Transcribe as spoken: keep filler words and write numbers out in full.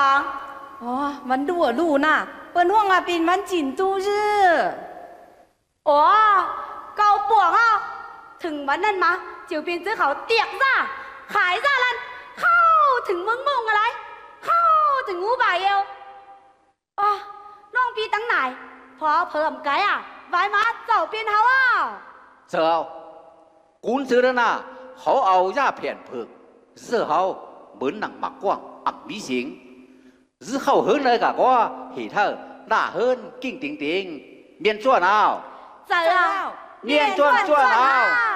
哦，วันดูลูน่ะเปิ้นห่วงอ่ะเป็นวันจินจูจื้ออ๋อเกาป่วงอ่ะถึงวันนั้นมาจิ๋วเป็นซื้อเขาเตียกซ่าขายซ่าลันเข้าถึงมึงมึงอะไรเข้าถึงงูบ่ายเอวอ๋อน้องพี่ตั้งไหนพอเพิ่มไกอ่ะไว้มาเจ้าเป็นเขาอ่ะเจ้ากุนซื้อแล้วนะเขาเอาย่าเพียนเผือกเสื้อเขาเหมือนหนังหมักกว้างอับมีเสียงซื้อเข้าเฮิร์นเลยกะก็เห็นเธอหน้าเฮิร์นกิ้งติงติงเมียนชั่วหนาวเจ้าเมียนชั่วชั่วหนาว